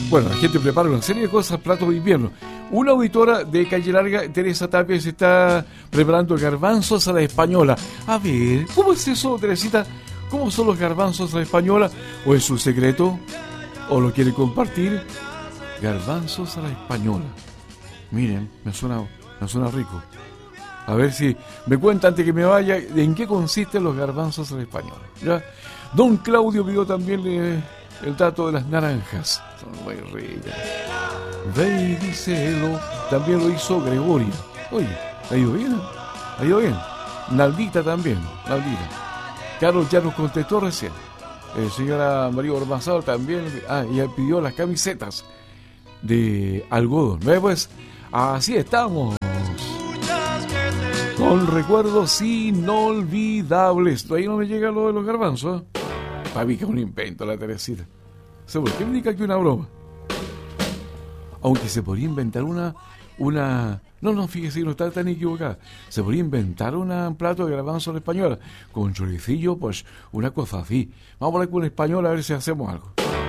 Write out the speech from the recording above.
Bueno, la gente prepara una serie de cosas, platos de invierno. Una auditora de Calle Larga, Teresa Tapia, se está preparando garbanzos a la española. A ver, ¿cómo es eso, Teresita? ¿Cómo son los garbanzos a la española? ¿O es un secreto? ¿O lo quiere compartir? Garbanzos a la española. Miren, me suena rico. A ver si me cuenta antes que me vaya en qué consisten los garbanzos a la española. ¿Ya? Don Claudio pidió también el dato de las naranjas. Son muy ricas. Baby Celo también lo hizo Gregoria. Oye, ¿ha ido bien? ¿Ha ido bien? Naldita también, Naldita. Carlos ya nos contestó recién. Señora María Ormazal también. Ella pidió las camisetas de algodón. Pues así estamos. Con recuerdos inolvidables. Todavía no me llega lo de los garbanzos. Para mí que es un invento la Teresita. ¿Por qué me indica que una broma? Aunque se podría inventar una... No, fíjese, no está tan equivocada. Se podría inventar un plato de garbanzo a la española. Con choricillo, pues, una cosa así. Vamos a hablar con un español a ver si hacemos algo.